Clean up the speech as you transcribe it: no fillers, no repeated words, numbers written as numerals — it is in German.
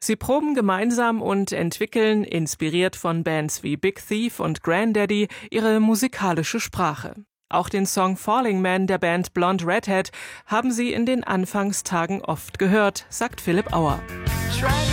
Sie proben gemeinsam und entwickeln, inspiriert von Bands wie Big Thief und Grandaddy, ihre musikalische Sprache. Auch den Song Falling Man der Band Blonde Redhead haben sie in den Anfangstagen oft gehört, sagt Philipp Auer.